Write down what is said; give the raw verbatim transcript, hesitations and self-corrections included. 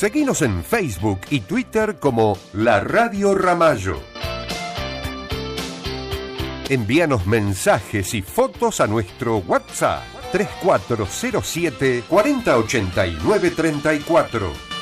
Seguinos en Facebook y Twitter como La Radio Ramallo. Envíanos mensajes y fotos a nuestro WhatsApp tres cuatro cero siete, cuarenta ochenta y nueve treinta y cuatro.